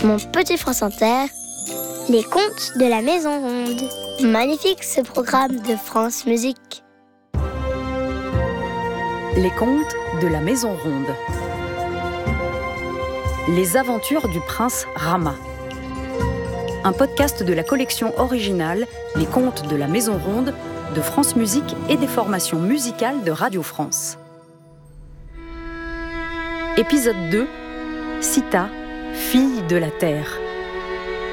Mon petit France Inter, les contes de la Maison Ronde. Magnifique ce programme de France Musique. Les contes de la Maison Ronde. Les aventures du prince Rama. Un podcast de la collection originale Les contes de la Maison Ronde de France Musique et des formations musicales de Radio France. Épisode 2. Sita, fille de la terre.